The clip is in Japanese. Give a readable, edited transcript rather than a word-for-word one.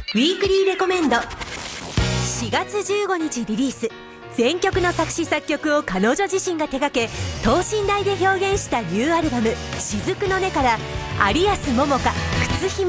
ウィークリーレコメンド4月15日リリース、全曲の作詞作曲を彼女自身が手掛け等身大で表現したニューアルバム「雫の音」から有安桃香「靴ひも」